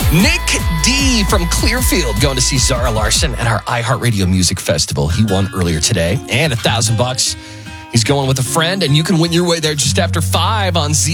Nick D from Clearfield going to see Zara Larsson at our iHeartRadio Music Festival. He won earlier today, and $1,000. He's going with a friend, and you can win your way there just after 5 on Z.